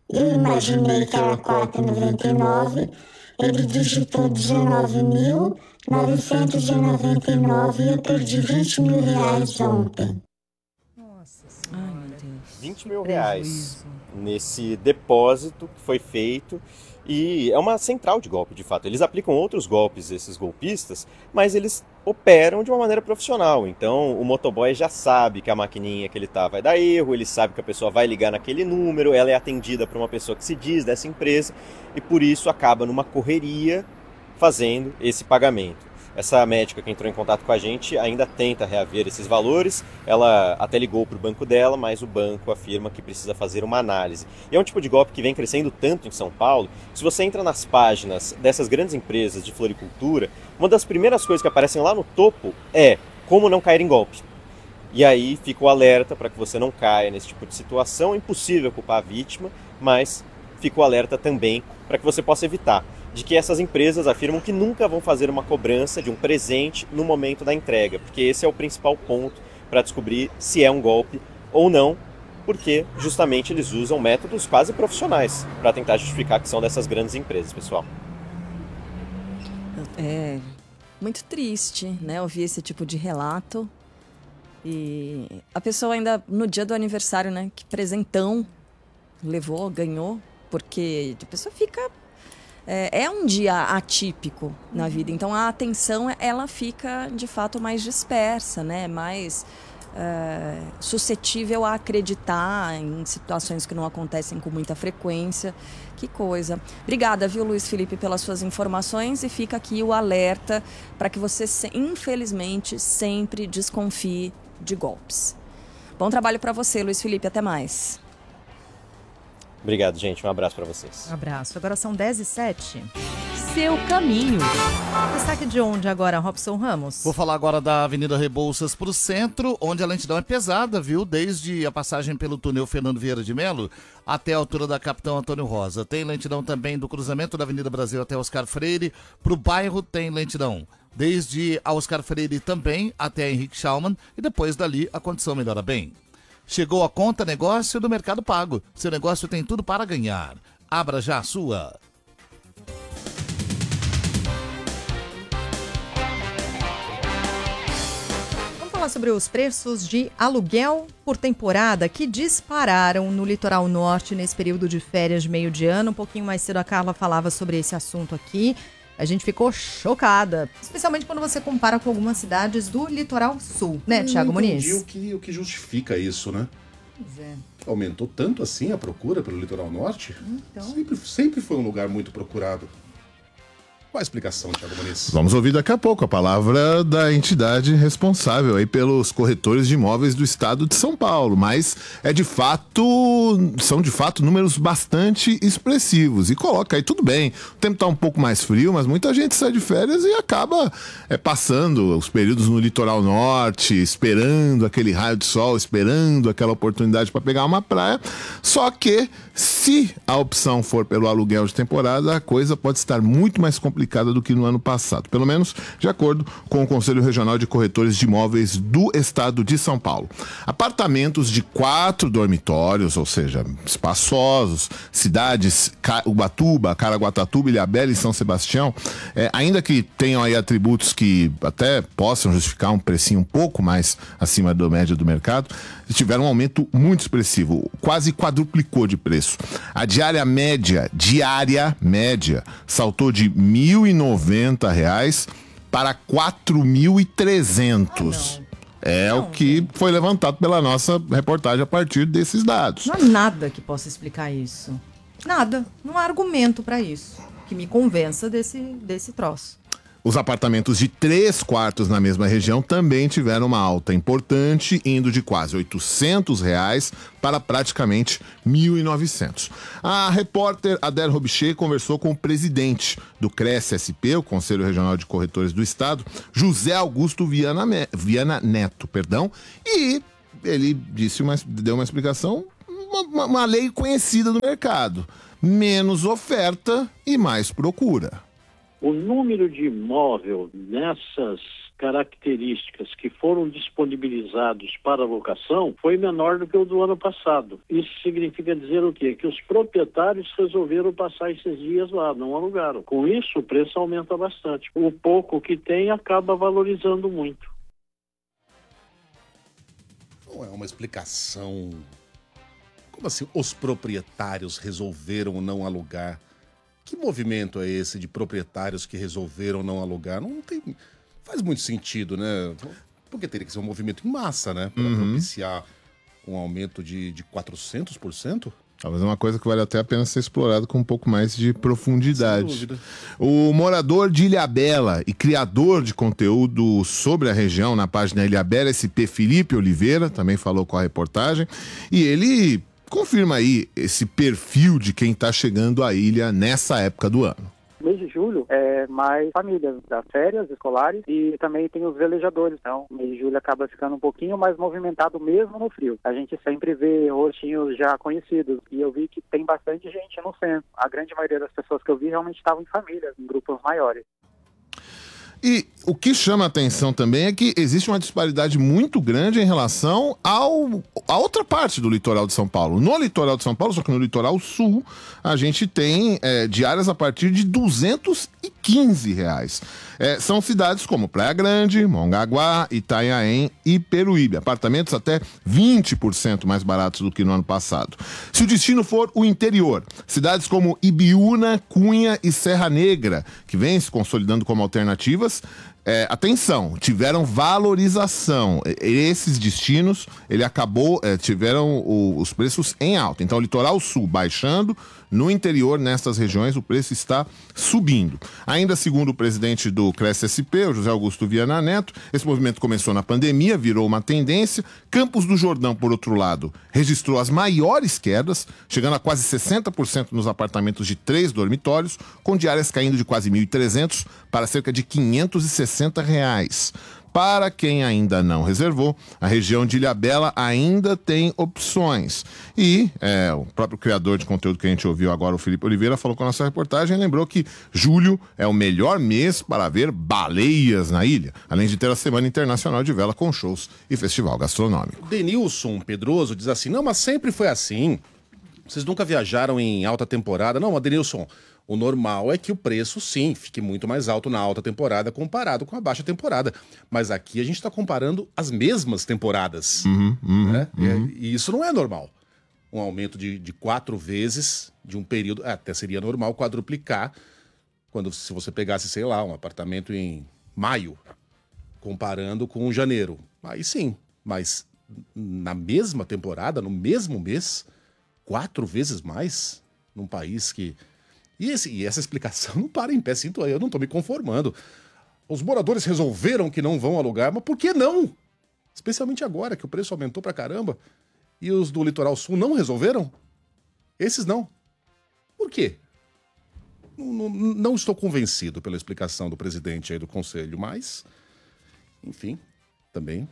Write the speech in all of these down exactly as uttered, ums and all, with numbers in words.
Eu imaginei que era quatro reais e noventa e nove centavos. Ele digitou dezenove mil novecentos e noventa e nove e eu perdi vinte mil reais ontem. Nossa Senhora. Ai, meu Deus. vinte mil reais nesse depósito que foi feito. E é uma central de golpe, de fato. Eles aplicam outros golpes, esses golpistas, mas eles operam de uma maneira profissional. Então, o motoboy já sabe que a maquininha que ele tá vai dar erro, ele sabe que a pessoa vai ligar naquele número, ela é atendida por uma pessoa que se diz dessa empresa, e por isso acaba numa correria fazendo esse pagamento. Essa médica que entrou em contato com a gente ainda tenta reaver esses valores, ela até ligou para o banco dela, mas o banco afirma que precisa fazer uma análise. E é um tipo de golpe que vem crescendo tanto em São Paulo, que se você entra nas páginas dessas grandes empresas de floricultura, uma das primeiras coisas que aparecem lá no topo é como não cair em golpe. E aí fica o alerta para que você não caia nesse tipo de situação. É impossível culpar a vítima, mas fica o alerta também para que você possa evitar de que essas empresas afirmam que nunca vão fazer uma cobrança de um presente no momento da entrega, porque esse é o principal ponto para descobrir se é um golpe ou não, porque justamente eles usam métodos quase profissionais para tentar justificar que são dessas grandes empresas, pessoal. É muito triste, né, ouvir esse tipo de relato. E a pessoa ainda no dia do aniversário, né, que presentão levou, ganhou, porque a pessoa fica... É, é um dia atípico na vida, então a atenção ela fica de fato mais dispersa, né? Mais é, suscetível a acreditar em situações que não acontecem com muita frequência. Que coisa. Obrigada, viu, Luiz Felipe, pelas suas informações, e fica aqui o alerta para que você, infelizmente, sempre desconfie de golpes. Bom trabalho para você, Luiz Felipe, até mais. Obrigado, gente. Um abraço para vocês. Um abraço. Agora são dez e sete. Seu caminho. Destaque de onde agora, Robson Ramos? Vou falar agora da Avenida Rebouças para o centro, onde a lentidão é pesada, viu? Desde a passagem pelo túnel Fernando Vieira de Melo até a altura da Capitão Antônio Rosa. Tem lentidão também do cruzamento da Avenida Brasil até Oscar Freire. Para o bairro tem lentidão desde a Oscar Freire também até a Henrique Schaumann, e depois dali a condição melhora bem. Chegou a conta negócio do Mercado Pago. Seu negócio tem tudo para ganhar. Abra já a sua. Vamos falar sobre os preços de aluguel por temporada que dispararam no litoral norte nesse período de férias de meio de ano. Um pouquinho mais cedo a Carla falava sobre esse assunto aqui. A gente ficou chocada, especialmente quando você compara com algumas cidades do litoral sul, né, Thiago Muniz? Eu entendi o que, o que justifica isso, né? Pois é. Aumentou tanto assim a procura pelo litoral norte? Então... Sempre, sempre foi um lugar muito procurado. Qual a explicação, Thiago Muniz? Vamos ouvir daqui a pouco a palavra da entidade responsável aí pelos corretores de imóveis do estado de São Paulo, mas é de fato, são de fato números bastante expressivos, e coloca aí, tudo bem, o tempo está um pouco mais frio, mas muita gente sai de férias e acaba é, passando os períodos no litoral norte, esperando aquele raio de sol, esperando aquela oportunidade para pegar uma praia, só que se a opção for pelo aluguel de temporada, a coisa pode estar muito mais complicada do que no ano passado, pelo menos de acordo com o Conselho Regional de Corretores de Imóveis do Estado de São Paulo. Apartamentos de quatro dormitórios, ou seja, espaçosos, cidades Ubatuba, Caraguatatuba, Ilhabela e São Sebastião, é, ainda que tenham aí atributos que até possam justificar um precinho um pouco mais acima da média do mercado, tiveram um aumento muito expressivo, quase quadruplicou de preço. A diária média, diária média, saltou de mil e noventa reais para quatro mil e trezentos. Ah, é não, o que gente. foi levantado pela nossa reportagem a partir desses dados. Não há nada que possa explicar isso. Nada. Não há argumento para isso que me convença desse, desse troço. Os apartamentos de três quartos na mesma região também tiveram uma alta importante, indo de quase oitocentos reais para praticamente mil e novecentos. A repórter Adele Robicher conversou com o presidente do Cresce S P, o Conselho Regional de Corretores do Estado, José Augusto Viana, Viana Neto, perdão, e ele disse uma, deu uma explicação, uma, uma lei conhecida no mercado: menos oferta e mais procura. O número de imóvel nessas características que foram disponibilizados para locação foi menor do que o do ano passado. Isso significa dizer o quê? Que os proprietários resolveram passar esses dias lá, não alugaram. Com isso, o preço aumenta bastante. O pouco que tem acaba valorizando muito. Não é uma explicação. Como assim os proprietários resolveram não alugar? Que movimento é esse de proprietários que resolveram não alugar? Não tem... Faz muito sentido, né? Porque teria que ser um movimento em massa, né? Para uhum. propiciar um aumento de, de quatrocentos por cento. Talvez é uma coisa que vale até a pena ser explorado com um pouco mais de profundidade. O morador de Ilhabela e criador de conteúdo sobre a região na página Ilhabela S P, Felipe Oliveira, também falou com a reportagem. E ele confirma aí esse perfil de quem está chegando à ilha nessa época do ano. Mês de julho é mais famílias das férias escolares e também tem os velejadores. Então, mês de julho acaba ficando um pouquinho mais movimentado mesmo no frio. A gente sempre vê rostinhos já conhecidos e eu vi que tem bastante gente no centro. A grande maioria das pessoas que eu vi realmente estavam em famílias, em grupos maiores. E o que chama a atenção também é que existe uma disparidade muito grande em relação ao, a outra parte do litoral de São Paulo. No litoral de São Paulo, só que no litoral sul, a gente tem é, diárias a partir de duzentos e quinze reais. É, são cidades como Praia Grande, Mongaguá, Itanhaém e Peruíbe. Apartamentos até vinte por cento mais baratos do que no ano passado. Se o destino for o interior, cidades como Ibiúna, Cunha e Serra Negra, que vêm se consolidando como alternativas, É, atenção, tiveram valorização. Esses destinos, ele acabou, é, tiveram o, os preços em alta. Então, o litoral sul baixando, no interior, nessas regiões, o preço está subindo. Ainda segundo o presidente do Cresce S P, o José Augusto Viana Neto, esse movimento começou na pandemia, virou uma tendência. Campos do Jordão, por outro lado, registrou as maiores quedas, chegando a quase sessenta por cento nos apartamentos de três dormitórios, com diárias caindo de quase mil e trezentos para cerca de quinhentos e sessenta reais. Para quem ainda não reservou, a região de Ilhabela ainda tem opções. E é, o próprio criador de conteúdo que a gente ouviu agora, o Felipe Oliveira, falou com a nossa reportagem e lembrou que julho é o melhor mês para ver baleias na ilha, além de ter a Semana Internacional de Vela com shows e festival gastronômico. Denilson Pedroso diz assim, não, mas sempre foi assim. Vocês nunca viajaram em alta temporada? Não, mas Denilson, o normal é que o preço, sim, fique muito mais alto na alta temporada comparado com a baixa temporada. Mas aqui a gente está comparando as mesmas temporadas. Uhum, uhum, né? uhum. E, e isso não é normal. Um aumento de, de quatro vezes de um período... Até seria normal quadruplicar quando se você pegasse, sei lá, um apartamento em maio, comparando com janeiro. Aí sim, mas na mesma temporada, no mesmo mês, quatro vezes mais num país que... E, esse, e essa explicação não para em pé, sinto aí, eu não estou me conformando. Os moradores resolveram que não vão alugar, mas por que não? Especialmente agora que o preço aumentou pra caramba. E os do litoral sul não resolveram? Esses não. Por quê? Não, não, não estou convencido pela explicação do presidente aí do conselho, mas, enfim, também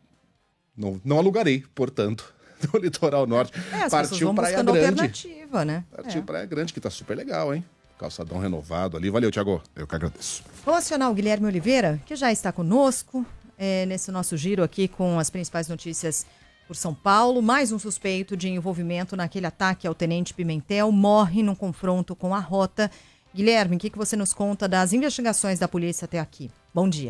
não, não alugarei, portanto, no litoral norte. É, as Partiu vão Praia buscando Grande. alternativa, né? Partiu É. Praia Grande, que tá super legal, hein? Calçadão renovado ali. Valeu, Thiago. Eu que agradeço. Vamos acionar o Guilherme Oliveira, que já está conosco é, nesse nosso giro aqui com as principais notícias por São Paulo. Mais um suspeito de envolvimento naquele ataque ao Tenente Pimentel morre num confronto com a Rota. Guilherme, o que, que você nos conta das investigações da polícia até aqui? Bom dia.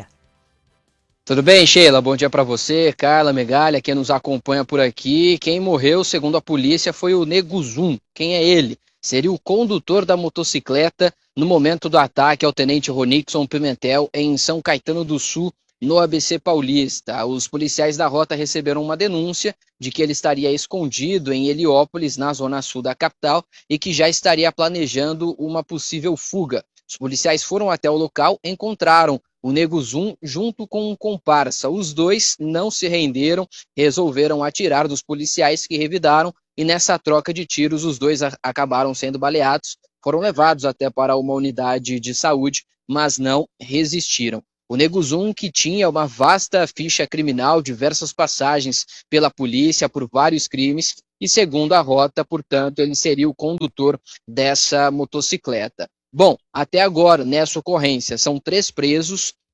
Tudo bem, Sheila? Bom dia para você, Carla, Megalha, quem nos acompanha por aqui. Quem morreu, segundo a polícia, foi o Nego Zum. Quem é ele? Seria o condutor da motocicleta no momento do ataque ao tenente Ronixon Pimentel em São Caetano do Sul, no A B C Paulista. Os policiais da Rota receberam uma denúncia de que ele estaria escondido em Heliópolis, na zona sul da capital, e que já estaria planejando uma possível fuga. Os policiais foram até o local, encontraram o Nego Zum junto com um comparsa. Os dois não se renderam, resolveram atirar dos policiais que revidaram, e nessa troca de tiros os dois a- acabaram sendo baleados, foram levados até para uma unidade de saúde, mas não resistiram. O Nego Zum, que tinha uma vasta ficha criminal, diversas passagens pela polícia por vários crimes, e segundo a Rota, portanto, ele seria o condutor dessa motocicleta. Bom, até agora, nessa ocorrência, são três presos,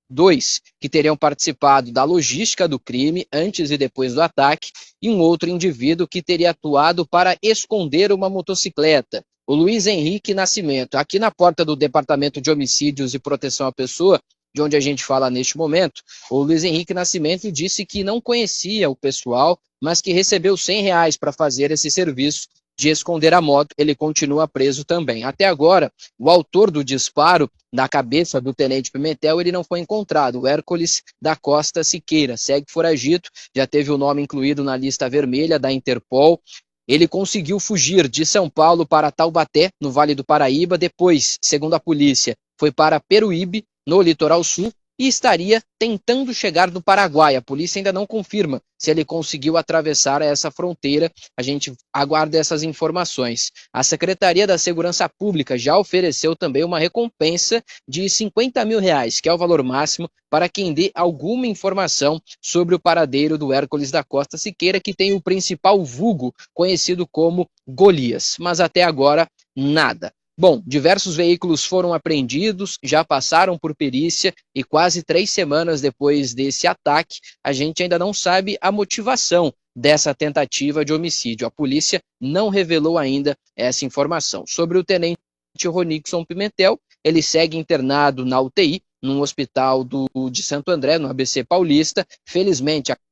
dois que teriam participado da logística do crime antes e depois do ataque, e um outro indivíduo que teria atuado para esconder uma motocicleta, o Luiz Henrique Nascimento. Aqui na porta do Departamento de Homicídios e Proteção à Pessoa, de onde a gente fala neste momento, o Luiz Henrique Nascimento disse que não conhecia o pessoal, mas que recebeu cem reais para fazer esse serviço de esconder a moto. Ele continua preso também. Até agora, o autor do disparo na cabeça do Tenente Pimentel, ele não foi encontrado. O Hércules da Costa Siqueira segue foragido, já teve o nome incluído na lista vermelha da Interpol. Ele conseguiu fugir de São Paulo para Taubaté, no Vale do Paraíba. Depois, segundo a polícia, foi para Peruíbe, no litoral sul, e estaria tentando chegar no Paraguai. A polícia ainda não confirma se ele conseguiu atravessar essa fronteira. A gente aguarda essas informações. A Secretaria da Segurança Pública já ofereceu também uma recompensa de cinquenta mil reais, que é o valor máximo para quem dê alguma informação sobre o paradeiro do Hércules da Costa Siqueira, que tem o principal vulgo conhecido como Golias. Mas até agora, nada. Bom, diversos veículos foram apreendidos, já passaram por perícia e quase três semanas depois desse ataque, a gente ainda não sabe a motivação dessa tentativa de homicídio. A polícia não revelou ainda essa informação. Sobre o tenente Ronixon Pimentel, ele segue internado na U T I, num hospital do, de Santo André, no A B C Paulista. Felizmente, a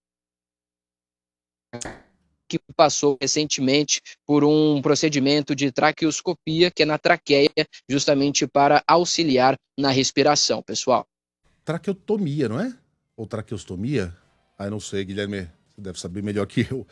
que passou recentemente por um procedimento de traqueoscopia, que é na traqueia, justamente para auxiliar na respiração, pessoal. Traqueotomia, não é? Ou traqueostomia? Ah, eu não sei, Guilherme, você deve saber melhor que eu.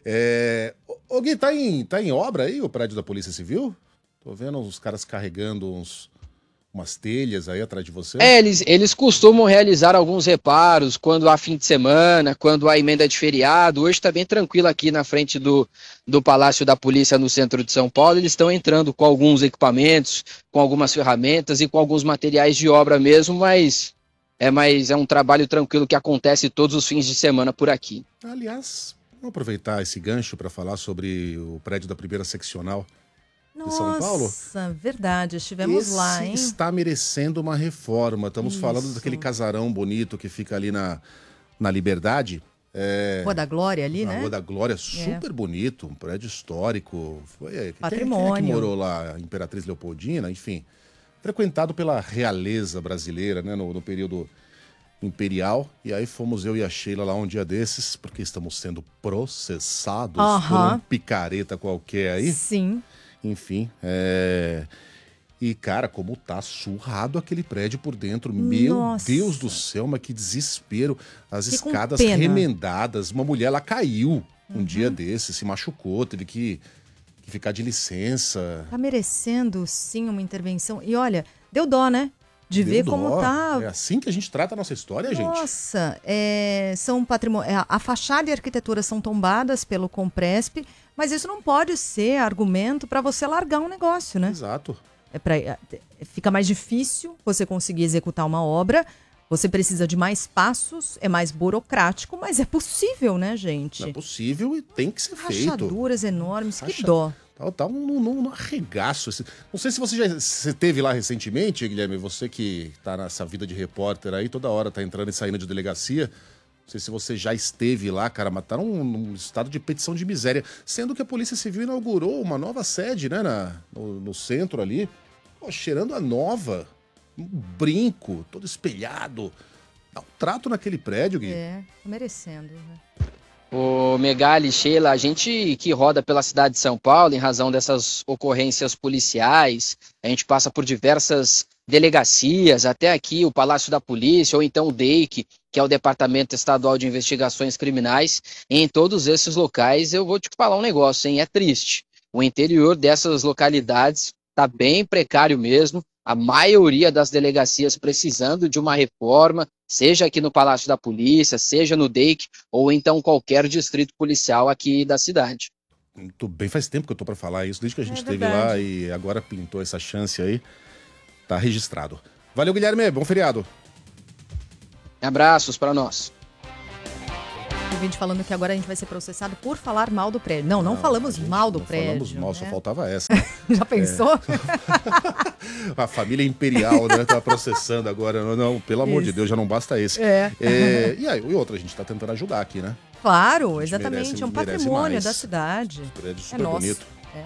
É... Ô Gui, tá em, tá em obra aí o prédio da Polícia Civil? Tô vendo uns caras carregando uns... umas telhas aí atrás de você? É, eles, eles costumam realizar alguns reparos quando há fim de semana, quando há emenda de feriado. Hoje está bem tranquilo aqui na frente do, do Palácio da Polícia no centro de São Paulo. Eles estão entrando com alguns equipamentos, com algumas ferramentas e com alguns materiais de obra mesmo, mas é, mas é um trabalho tranquilo que acontece todos os fins de semana por aqui. Aliás, vamos aproveitar esse gancho para falar sobre o prédio da primeira seccional de São Paulo. Nossa, verdade, estivemos Esse lá, hein? está merecendo uma reforma. Estamos Isso. falando daquele casarão bonito que fica ali na, na Liberdade. É, Rua da Glória ali, na né? Rua da Glória, super é. bonito, um prédio histórico. Foi, Patrimônio. Quem é que morou lá? A Imperatriz Leopoldina, enfim. Frequentado pela realeza brasileira, né, no, no período imperial. E aí fomos eu e a Sheila lá um dia desses, porque estamos sendo processados uh-huh. por um picareta qualquer aí. Sim. Enfim, é... E, cara, como tá surrado aquele prédio por dentro. Meu Nossa. Deus do céu, mas que desespero. As Fiquei com escadas pena. remendadas. Uma mulher, ela caiu um Uhum. dia desse, se machucou, teve que, que ficar de licença. Tá merecendo, sim, uma intervenção. E olha, deu dó, né? De Deu ver dó. como tá... É assim que a gente trata a nossa história, gente? Nossa, é, são patrimônio... é, a fachada e a arquitetura são tombadas pelo Compresp, mas isso não pode ser argumento para você largar um negócio, né? Exato. É pra, é, fica mais difícil você conseguir executar uma obra, você precisa de mais passos, é mais burocrático, mas é possível, né, gente? É possível e tem que ser feito. Rachaduras enormes, Racha... que dó. Tá, tá um, um, um arregaço. Não sei se você já você teve lá recentemente, Guilherme, você que tá nessa vida de repórter aí, toda hora tá entrando e saindo de delegacia. Não sei se você já esteve lá, cara, mas tá num, num estado de petição de miséria. Sendo que a Polícia Civil inaugurou uma nova sede, né, na, no, no centro ali. Pô, cheirando a nova. Um brinco, todo espelhado. Dá um trato naquele prédio, Gui. É, tá merecendo, né? Ô Megali, Sheila, a gente que roda pela cidade de São Paulo, em razão dessas ocorrências policiais, a gente passa por diversas delegacias, até aqui o Palácio da Polícia, ou então o D E I C, que é o Departamento Estadual de Investigações Criminais. E em todos esses locais, eu vou te falar um negócio, hein? É triste. O interior dessas localidades está bem precário mesmo. A maioria das delegacias precisando de uma reforma, seja aqui no Palácio da Polícia, seja no D E I C, ou então qualquer distrito policial aqui da cidade. Muito bem, faz tempo que eu tô para falar isso, desde que a gente É esteve verdade. lá e agora pintou essa chance aí. Tá registrado. Valeu, Guilherme, bom feriado. Abraços para nós. ouvinte falando que agora a gente vai ser processado por falar mal do prédio. Não, não, não falamos mal do não prédio. Falamos mal, né? Só faltava essa. Já pensou? É. A família imperial, né? Tá processando agora. Não, não, pelo amor Isso. de Deus, já não basta esse. É. É, e aí, e outra, a gente tá tentando ajudar aqui, né? Claro, A gente exatamente. merece- é um merece patrimônio mais. da cidade. Esse prédio É super nosso. bonito. É.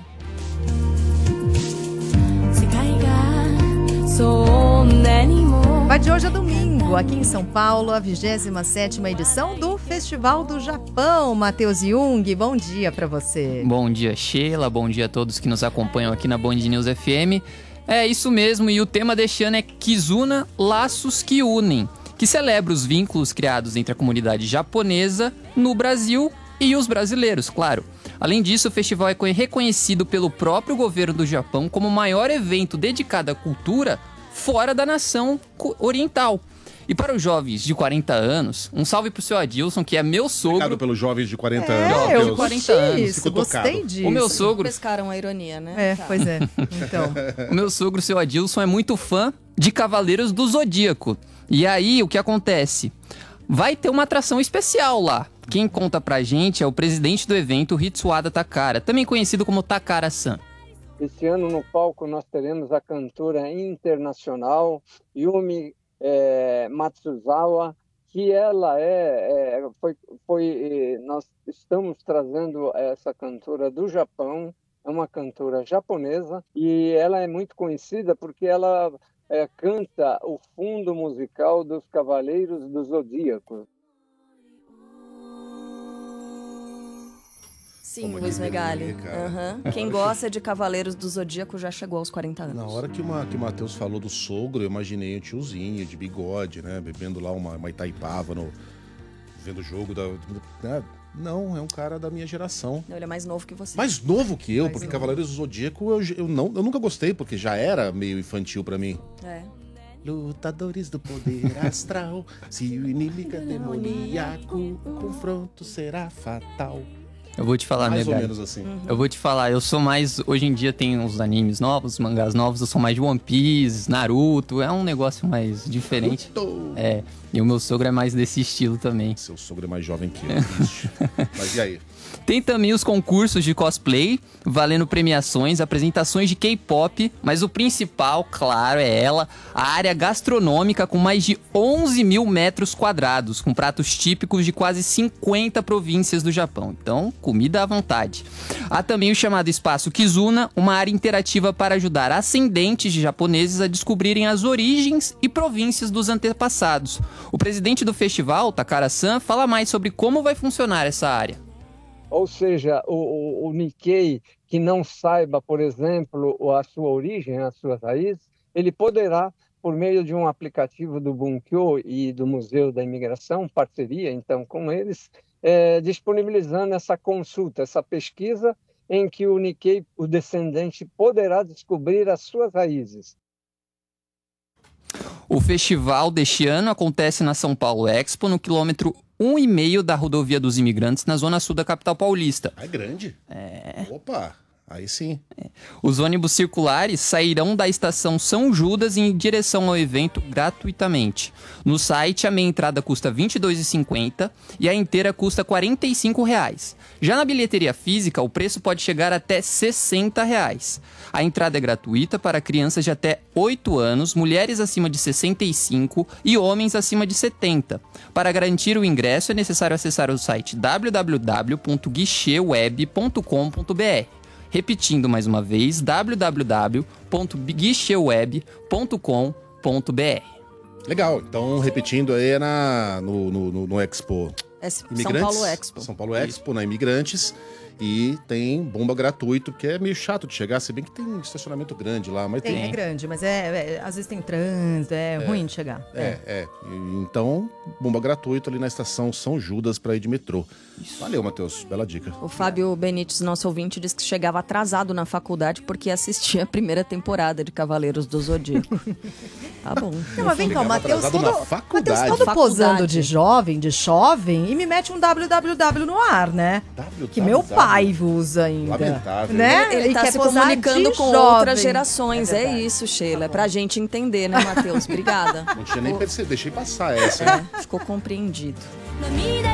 Vai de hoje a domingo, aqui em São Paulo, a vigésima sétima edição do Festival do Japão. Matheus Jung, bom dia pra você. Bom dia, Sheila. Bom dia a todos que nos acompanham aqui na Band News F M. É isso mesmo, e o tema deste ano é Kizuna, Laços que Unem, que celebra os vínculos criados entre a comunidade japonesa no Brasil e os brasileiros, claro. Além disso, o festival é reconhecido pelo próprio governo do Japão como o maior evento dedicado à cultura fora da nação oriental. E para os jovens de quarenta anos, um salve pro seu Adilson, que é meu sogro. Obrigado pelos jovens de quarenta É, anos. eu Deus. quarenta anos. Fico Gostei tocado. disso. O meu sogro... Pescaram a ironia, né? É, Tá. pois é. Então, O meu sogro, seu Adilson, é muito fã de Cavaleiros do Zodíaco. E aí, o que acontece? Vai ter uma atração especial lá. Quem conta pra gente é o presidente do evento, Hitsuada Takara, também conhecido como Takara-san. Esse ano no palco nós teremos a cantora internacional Yumi eh, Matsuzawa, que ela é, é foi, foi eh, nós estamos trazendo essa cantora do Japão, é uma cantora japonesa e ela é muito conhecida porque ela é, canta o fundo musical dos Cavaleiros do Zodíaco. Sim, Como Luiz de Megali. ver, cara. Aham. Quem gosta de Cavaleiros do Zodíaco já chegou aos quarenta anos. Na hora que, uma, que o Matheus falou do sogro, eu imaginei um tiozinho de bigode, né? Bebendo lá uma, uma Itaipava, no, vendo o jogo da... né? Não, é um cara da minha geração. Não, ele é mais novo que você. Mais novo que eu, Mais porque novo. Cavaleiros do Zodíaco eu, eu, não, eu nunca gostei, porque já era meio infantil pra mim. É. Lutadores do poder astral, se o inimigo é demoníaco, o confronto será fatal. Eu vou te falar, Mais ou Megali. menos assim. Eu vou te falar, eu sou mais... Hoje em dia tem uns animes novos, mangás novos, eu sou mais de One Piece, Naruto, é um negócio mais diferente. Naruto. É, e o meu sogro é mais desse estilo também. Seu sogro é mais jovem que eu, triste. Mas e aí? Tem também os concursos de cosplay, valendo premiações, apresentações de K-pop, mas o principal, claro, é ela, a área gastronômica com mais de onze mil metros quadrados, com pratos típicos de quase cinquenta províncias do Japão. Então, comida à vontade. Há também o chamado Espaço Kizuna, uma área interativa para ajudar ascendentes de japoneses a descobrirem as origens e províncias dos antepassados. O presidente do festival, Takara-san, fala mais sobre como vai funcionar essa área. Ou seja, o, o, o Nikkei que não saiba, por exemplo, a sua origem, as suas raízes, ele poderá, por meio de um aplicativo do Bunkyo e do Museu da Imigração, parceria então com eles, é, disponibilizando essa consulta, essa pesquisa em que o Nikkei, o descendente, poderá descobrir as suas raízes. O festival deste ano acontece na São Paulo Expo, no quilômetro um e meio da rodovia dos imigrantes, na zona sul da capital paulista. É grande? É. Opa, aí sim. Os ônibus circulares sairão da estação São Judas em direção ao evento gratuitamente. No site, a meia entrada custa vinte e dois reais e cinquenta centavos e a inteira custa quarenta e cinco reais. Já na bilheteria física, o preço pode chegar até sessenta reais. A entrada é gratuita para crianças de até oito anos, mulheres acima de sessenta e cinco e homens acima de setenta. Para garantir o ingresso, é necessário acessar o site w w w ponto guichê web ponto com ponto b r. Repetindo mais uma vez, w w w ponto guichê web ponto com ponto b r. Legal, então repetindo aí é na, no, no, no, no Expo É São Imigrantes. Paulo Expo. São Paulo Expo, na Imigrantes. E tem bomba gratuito, que é meio chato de chegar, se bem que tem um estacionamento grande lá, mas tem, tem. é grande, mas é, é- às vezes tem trânsito, é, ruim de chegar. É, é. E, então, bomba gratuito ali na estação São Judas pra ir de metrô. Valeu, Matheus. Bela dica. O Fábio Benites, nosso ouvinte, disse que chegava atrasado na faculdade porque assistia a primeira temporada de Cavaleiros do Zodíaco. Tá bom. Não, mas vem cá, o Chegava Matheus atrasado todo, na faculdade. Matheus todo Faculdade. posando de jovem, de jovem, e me mete um www no ar, né? Que meu pai usa ainda. Lamentável. Né? Ele E tá quer se posar comunicando de com jovem. outras gerações. É É, verdade. isso, Sheila. É pra gente entender, né, Matheus? Obrigada. Não tinha nem percebido, deixei passar essa. hein? É, ficou compreendido.